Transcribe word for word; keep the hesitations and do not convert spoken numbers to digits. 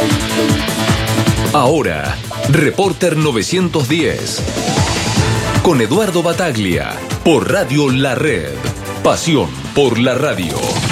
Ahora, Reporter novecientos diez. Con Eduardo Bataglia, por Radio La Red. Pasión por la radio.